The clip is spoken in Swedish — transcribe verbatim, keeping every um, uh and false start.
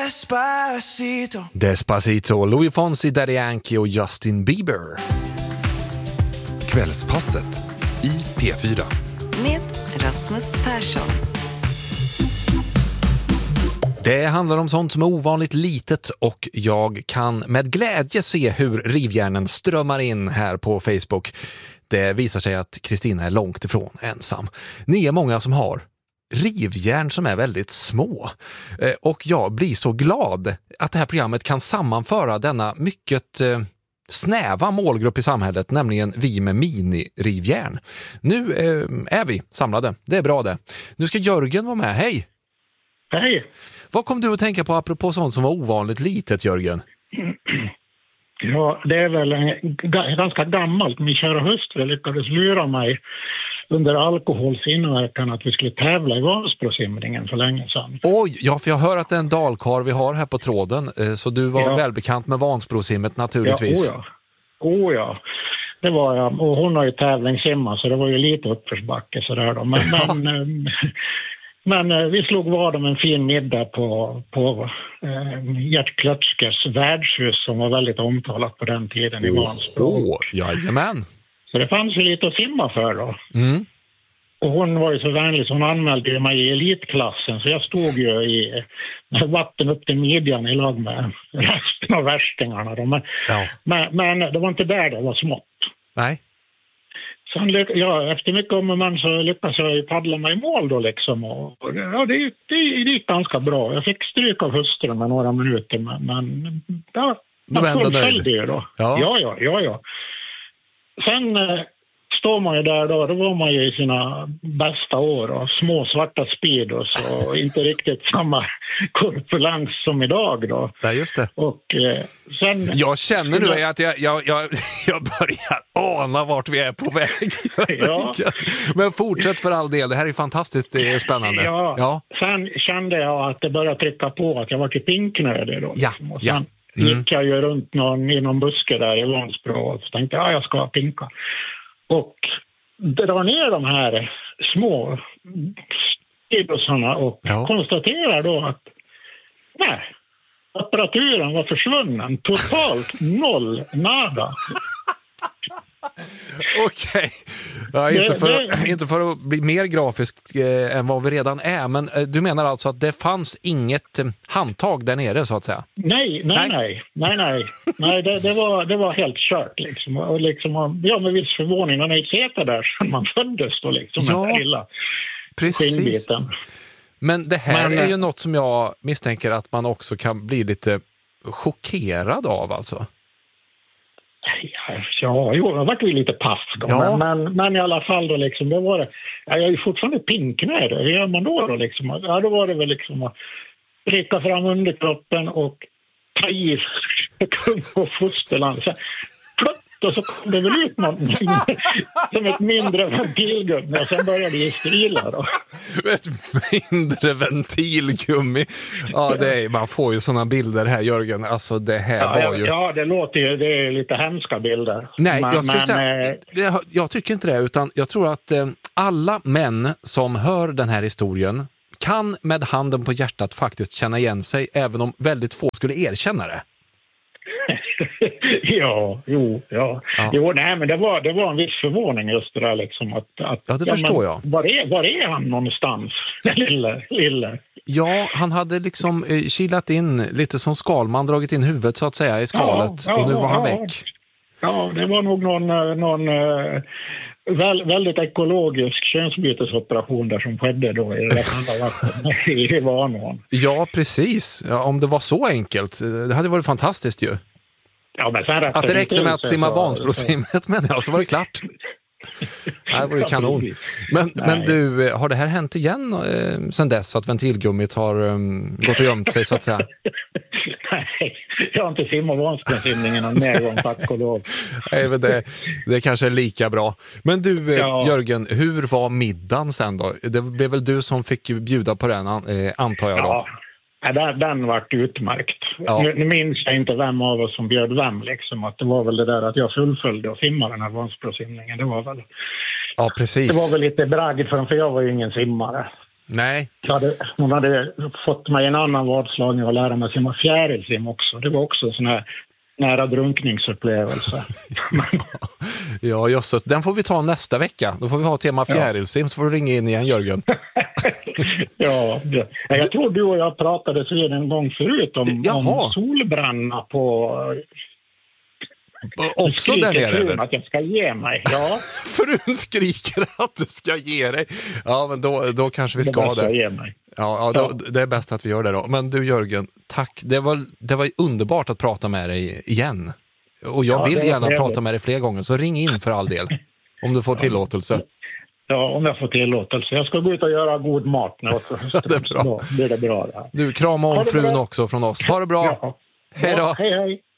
Despacito. Despacito, Louis Fonsi, Daddy Yankee och Justin Bieber. Kvällspasset i P fyra. Med Rasmus Persson. Det handlar om sånt som är ovanligt litet och jag kan med glädje se hur rivjärnen strömmar in här på Facebook. Det visar sig att Kristina är långt ifrån ensam. Ni är många som har rivjärn som är väldigt små. Och jag blir så glad att det här programmet kan sammanföra denna mycket snäva målgrupp i samhället, nämligen vi med mini-rivjärn. Nu är vi samlade. Det är bra det. Nu ska Jörgen vara med. Hej! Hej! Vad kom du att tänka på apropå sånt som var ovanligt litet, Jörgen? Ja, det är väl en, ganska gammalt. Min kära hustru lyckades lura mig under alkoholsinverkan att vi skulle tävla i Vansbrosimningen för länge sedan. Oj, ja, för jag hör att det är en dalkar vi har här på tråden. Så du var ja. välbekant med Vansbrosimmet naturligtvis. Ja, oh ja. Oh ja. Det var jag. Och hon har ju tävlingssimma så det var ju lite uppförsbacke sådär då. Men... men Men vi slog vad om en fin middag på, på eh, Gert Klötskers värdshus som var väldigt omtalat på den tiden i Vansbro. Åh, jajamän. Så det fanns ju lite att simma för då. Mm. Och hon var ju så vänlig så hon anmälde mig i elitklassen så jag stod ju i vatten upp till midjan i lag med resten av värstingarna. Då. Men, ja. men, men det var inte där det var smått. Nej. Sen, ja, efter mycket om och men så lyckades jag paddla mig i mål då liksom. Och, ja, det, det, det gick ganska bra. Jag fick stryk av hustrun med några minuter, men, men ja, du är ändå nöjd. Det då. Ja. ja, ja, ja, ja. Sen eh, står man ju där då, då var man ju i sina bästa år och små svarta speedos och inte riktigt samma korpulens som idag då. Ja, just det. Och eh, sen... Jag känner nu att jag, jag, jag, jag börjar ana vart vi är på väg. Ja. Men fortsätt för all del, det här är fantastiskt det är spännande. Ja. Ja. Sen kände jag att det började trycka på att jag var till pinknödig då. Ja, och sen ja. Mm. gick jag ju runt någon, i någon buske där i Vansbro och så tänkte jag, ja, jag ska pinka. Och drar ner de här små stibusarna och ja. konstaterar då att nej, apparaturen var försvunnen. Totalt noll, nada. Okej, ja, inte, för, inte för att bli mer grafiskt eh, än vad vi redan är, men eh, du menar alltså att det fanns inget eh, handtag där nere så att säga? Nej, nej, nej, nej, nej, nej det, det, var, det var helt kört liksom, och liksom, ja med viss förvåning, när jag sett där sedan man föddes då liksom, ja, med lilla precis. skinnbiten. Men det här men, är ju något som jag misstänker att man också kan bli lite chockerad av alltså. Ja, jo, jag var ju lite paff då, ja. men, men, men i alla fall då liksom, det var det, ja, jag är ju fortfarande pinknöjd, hur gör man då då liksom? Ja, då var det väl liksom att pricka fram underkroppen och ta i kung och fosterland, så plötsligt och så kom det väl ut någonting som ett mindre ventilgummi och sen började det strila då. Ett mindre ventilgummi. Ja, det är, man får ju såna bilder här, Jörgen. Alltså det här ja, var ju... Ja, det låter ju, det är lite hemska bilder. Nej, men, jag skulle men, säga, äh... det, jag tycker inte det, utan jag tror att eh, alla män som hör den här historien kan med handen på hjärtat faktiskt känna igen sig, även om väldigt få skulle erkänna det. ja, jo, ja. ja. Jo, nej, men det var, det var en viss förvåning just det där liksom att... att ja, det ja, förstår jag. Var är, var är han någonstans, lille, lille? Ja, han hade liksom eh, kilat in, lite som Skalman, dragit in huvudet så att säga i skalet, ja, ja, och nu var han ja, väck. Ja, det var nog någon... någon uh, Väl, väldigt ekologisk könsbytesoperation där som skedde då i det andra vattnet i Vanån. Ja, precis. Ja, om det var så enkelt, det hade varit fantastiskt ju. Ja, men sen att det räckte med att simma Vansbrosimmet, men ja, så var det klart. Det var ju kanon. Men, men du, har det här hänt igen eh, sen dess att ventilgummit har um, gått och gömt sig så att säga? Nej, jag har inte simmat Vansbrosimningen någon mer gång, tack och lov. Nej, men det, det kanske är lika bra. Men du, ja. Jörgen, hur var middagen sen då? Det blev väl du som fick bjuda på den, eh, antar jag då? Ja, den, den var utmärkt. Ja. Nu, nu minns jag inte vem av oss som bjöd vem, liksom. Att det var väl det där att jag fullföljde och simma den här Vansbrosimningen. Det var väl... Ja, precis. Det var väl lite bragd för, för jag var ju ingen simmare. Nej. Jag hade, hon hade fått mig en annan vadslagning och lära mig simma fjärilsim också. Det var också en sån här nära drunkningsupplevelse. Ja, just den får vi ta nästa vecka. Då får vi ha tema fjärilsim, så får du ringa in igen, Jörgen. Ja, det. Jag tror du och jag pratade så en gång förut om, om solbränna på... Också där nere, eller? Att jag ska ge mig, ja. Frun skriker att du ska ge dig. Ja, men då, då kanske vi ska det. Ge mig. Ja, ja, då, det är bäst att vi gör det då. Men du, Jörgen, tack. Det var, det var underbart att prata med dig igen. Och jag ja, vill gärna det. prata med dig fler gånger, så ring in för all del. Om du får tillåtelse. Ja, om jag får tillåtelse. Jag ska gå ut och göra god mat nu också. Ja, det är bra. Det är det bra. Det du, krama om frun bra. Också från oss. Ha det bra. Ja. Hej då. Ja, hej, hej.